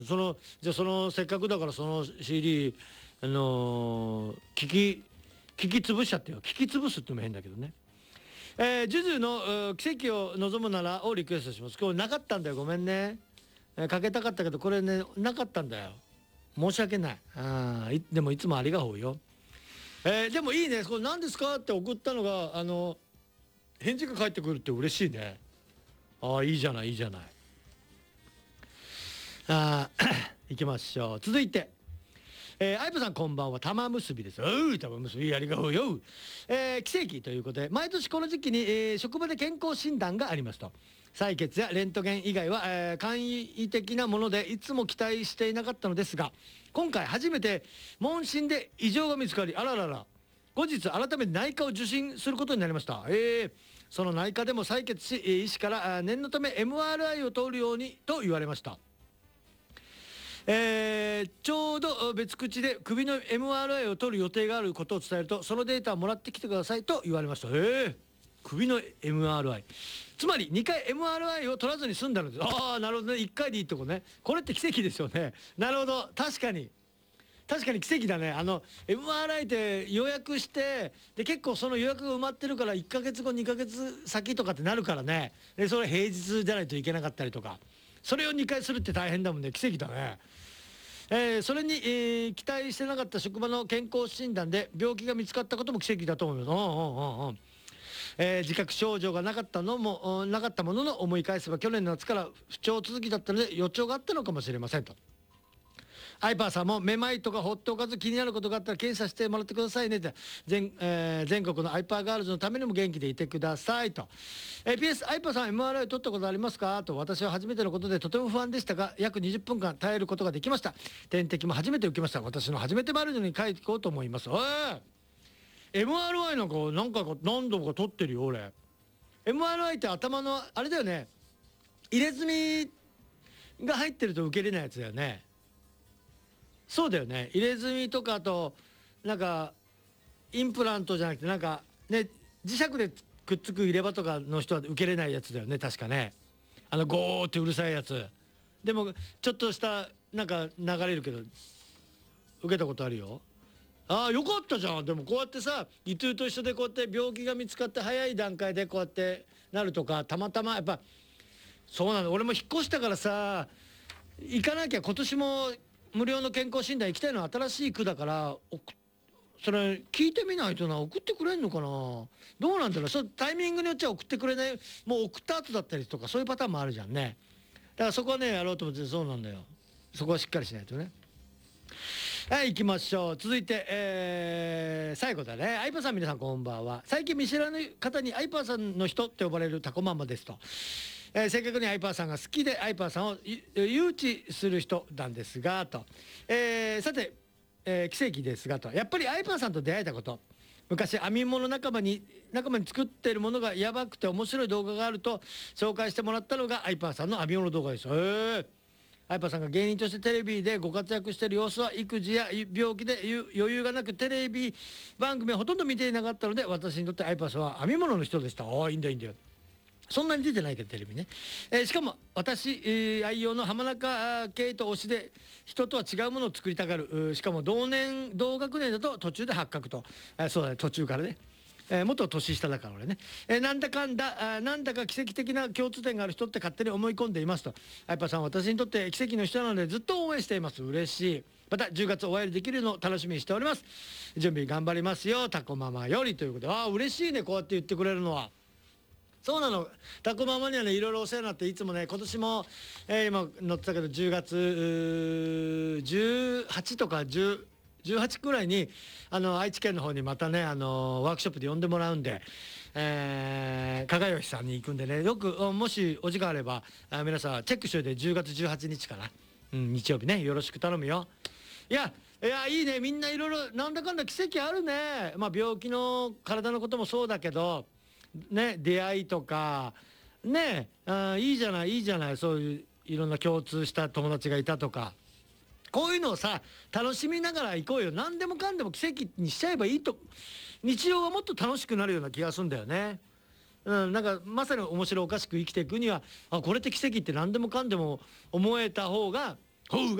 じゃあせっかくだからその CD 聞き潰しちゃってよ。聞き潰すってのも変だけどね。ジュジュの奇跡を望むならをリクエストします。今日なかったんだよ、ごめんね。かけたかったけどこれねなかったんだよ。申し訳ない。でもいつもありがとうよ。でもいいね。これ何ですかって送ったのが返事が返ってくるって嬉しいね。いいじゃないいいじゃない。行きましょう。続いてあいぽさんこんばんは。玉結びです。玉結びありがとうよ。奇跡ということで毎年この時期に、職場で健康診断がありますと。採血やレントゲン以外は、簡易的なものでいつも期待していなかったのですが、今回初めて問診で異常が見つかり、あららら、後日改めて内科を受診することになりました。その内科でも採血し、医師から念のため MRI を取るようにと言われました。ちょうど別口で首の MRI を取る予定があることを伝えると、そのデータをもらってきてくださいと言われました。首の MRI、 つまり2回 MRI を取らずに済んだのです。なるほどね。1回でいいってことね。これって奇跡ですよね。なるほど。確かに奇跡だね。MRI って予約してで結構その予約が埋まってるから1ヶ月後2ヶ月先とかってなるからね。でそれ平日じゃないといけなかったりとか、それを2回するって大変だもんね。奇跡だね。それに、期待してなかった職場の健康診断で病気が見つかったことも奇跡だと思います。自覚症状がなかったものの思い返せば去年の夏から不調続きだったので予兆があったのかもしれませんと。アイパーさんもめまいとか放っておかず気になることがあったら検査してもらってくださいねって。全国のアイパーガールズのためにも元気でいてくださいと。PS アイパーさん MRI 取ったことありますかと。私は初めてのことでとても不安でしたが約20分間耐えることができました。点滴も初めて受けました。私の初めてバルジョに帰っていこうと思います。MRI なんか何度か取ってるよ俺。 MRI って頭のあれだよね。入れ墨が入ってると受けれないやつだよね。そうだよね。入れ墨とか、あとなんかインプラントじゃなくてなんかね、磁石でくっつく入れ歯とかの人は受けれないやつだよね確かね。ゴーってうるさいやつでもちょっとしたなんか流れるけど受けたことあるよ。よかったじゃん。でもこうやってさ伊藤と一緒でこうやって病気が見つかって早い段階でこうやってなるとか、たまたまやっぱそうなの。俺も引っ越したからさ行かなきゃ。今年も無料の健康診断行きたいのは新しい区だからそれ聞いてみないとな。送ってくれんのかな。どうなんだろう。タイミングによっちゃ送ってくれない、もう送った後だったりとかそういうパターンもあるじゃんね。だからそこはねやろうと思って。そうなんだよ。そこはしっかりしないとね。はい行きましょう。続いて、最後だね。アイパーさん皆さんこんばんは。最近見知らぬ方にアイパーさんの人って呼ばれるタコママですと。正確にアイパーさんが好きでアイパーさんを誘致する人なんですがと。さて、奇跡ですがと。やっぱりアイパーさんと出会えたこと。昔編み物仲間に作っているものがやばくて面白い動画があると紹介してもらったのがアイパーさんの編み物動画です。アイパーさんが芸人としてテレビでご活躍している様子は育児や病気で余裕がなくテレビ番組はほとんど見ていなかったので、私にとってアイパーさんは編み物の人でした。いいんだいいんだよ。そんなに出てないけどテレビね。しかも私、愛用の浜中系と推しで人とは違うものを作りたがる。しかも同学年だと途中で発覚と。そうだね、途中からね。元年下だから俺ね。なんだか奇跡的な共通点がある人って勝手に思い込んでいますと。アイパーさん私にとって奇跡の人なのでずっと応援しています。嬉しい。また10月お会いできるのを楽しみにしております。準備頑張りますよタコママよりということで。嬉しいねこうやって言ってくれるのは。そうなの。タコママにはねいろいろお世話になって、いつもね今年も、今載ってたけど10月18とか18くらいに愛知県の方にまたねワークショップで呼んでもらうんで、加賀吉さんに行くんでね、よくもしお時間あれば皆さんチェックしておいて。10月18日かな、日曜日ねよろしく頼むよ。いやいいね。みんないろいろなんだかんだ奇跡あるね。病気の体のこともそうだけどね、出会いとかね、いいじゃないいいじゃない。そういういろんな共通した友達がいたとか、こういうのをさ楽しみながら行こうよ。何でもかんでも奇跡にしちゃえばいいと。日常がもっと楽しくなるような気がするんだよね。なんかまさに面白おかしく生きていくにはこれって奇跡って何でもかんでも思えた方がほう